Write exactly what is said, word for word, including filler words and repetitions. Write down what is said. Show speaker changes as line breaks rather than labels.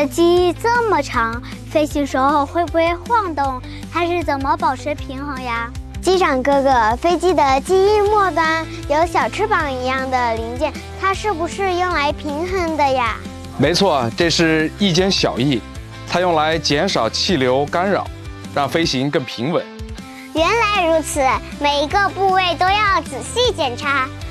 的机翼这么长，飞行时候会不会晃动？它是怎么保持平衡呀？
机长哥哥，飞机的机翼末端有小翅膀一样的零件，它是不是用来平衡的呀？
没错，这是翼尖小翼，它用来减少气流干扰，让飞行更平稳。
原来如此，每一个部位都要仔细检查。